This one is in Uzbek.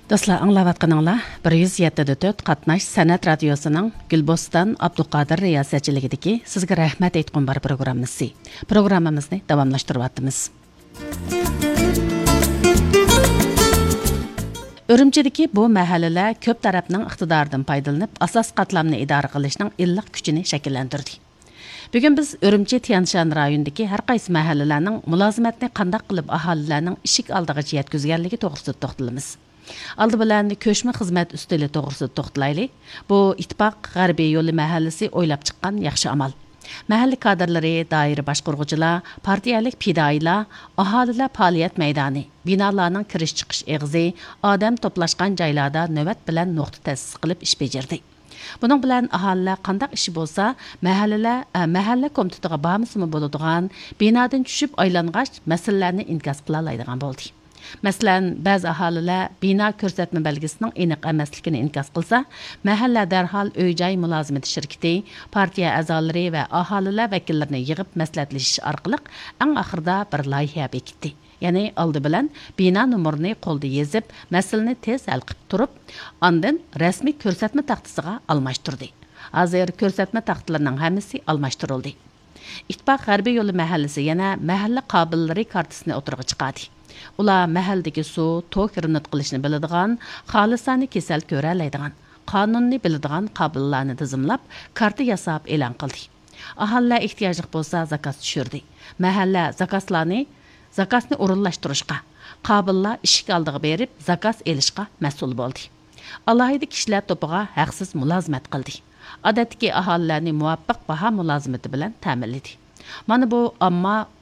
Dostlar, anlayatqanыңlar 107.4 Qatnaş Sənət Radiosunun Gülbostan Abduqadir riyasətçiligidəki sizə rəhmət etqin bar proqramımızı. Proqramımızı davamlaşdırıvatdımız. Ürümçidəki bu məhəllələr köp tərəfinin iqtidarından faydalanıb asas qatlamını idarə qilishning illiq kuchini shakllantirdi. Bugün biz Ürümçi Tiyanshan rayonundakı hər qaysı məhəllələrning mulozimatni qandaq qilib aholilarning ishik oldiga yetkazganligi to'g'risida to'xtalamiz. Aldı bilan köşmə xizmət üstəli to'g'risida to'xtalayli. Bu İttifaq G'arbiy yo'li mahallasi o'ylab chiqqan yaxshi amal. Mahalli kadrlari, daira boshqaruvchilar, partiyalik fidoyilar, aholilar faoliyat maydoni, binolarning kirish chiqish eg'izi, odam to'plashgan joylarda navbat bilan nuqta ta'sis qilib ish bajardi. Bunun bilan aholilar qandaq ishi bo'lsa, mahalla komitetiga bormasimi bo'ladigan, binodan tushib aylangach masalalarni inkos qila oladigan bo'ldi. Masalan, ba'zi aholilar bino ko'rsatma belgisining aniq emasligini inkos qilsa, mahalla darhol uy-joy mulozimati shirkati, partiya a'zolari va aholilar vakillarini yig'ib maslahatlashish orqali eng oxirida bir loyiha bekitdi. Ya'ni oldi bilan bino nomerini qo'lda yozib, masalani tez hal qilib turib, ondan rasmiy ko'rsatma taxtasiga almashtirdi. Hozir ko'rsatma taxtalarining hammasi almashtirildi. İttifaq G'arbiy yo'li mahallasi yana mahalla qobilliklari kartasini o'tirg'i chiqadi. Ular mahalladagi suv, tok rinat qilishni biladigan, xolisani kasal ko'ra oladigan, qonunni biladigan qobillarni tizimlab, karta yasab e'lon qildi. Aholilar ehtiyojli bo'lsa zakaz tushirdi. Mahalla zakasni o'rinlashtirishga, qobillar ishga oldiga berib, zakaz elishga mas'ul bo'ldi. Alohida kishilar to'piga haqsiz mulozimat qildi. Odatdagi aholilarni muvaffaq baho mulozimati bilan ta'minladi. Mana bu amma